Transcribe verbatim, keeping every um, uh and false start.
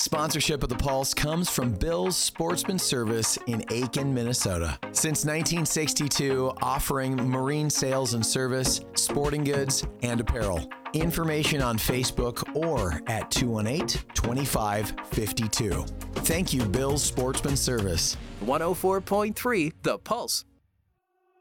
Sponsorship of The Pulse comes from Bill's Sportsman Service in Aiken, Minnesota. Since nineteen sixty-two, offering marine sales and service, sporting goods, and apparel. Information on Facebook or at two one eight, two five five two. Thank you, Bill's Sportsman Service. one oh four point three The Pulse.